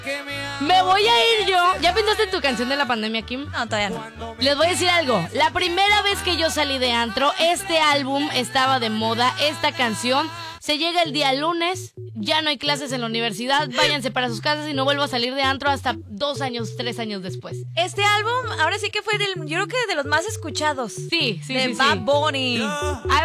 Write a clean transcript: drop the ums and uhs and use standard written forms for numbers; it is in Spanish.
Me voy a ir yo. ¿Ya pensaste en tu canción de la pandemia, Kim? No, todavía no. Les voy a decir algo. La primera vez que yo salí de antro, este álbum estaba de moda, esta canción. Se llega el día lunes, ya no hay clases en la universidad, váyanse para sus casas y no vuelvo a salir de antro hasta 2 años, 3 años después. Este álbum, ahora sí que fue yo creo que de los más escuchados. Sí, de Bad Bunny.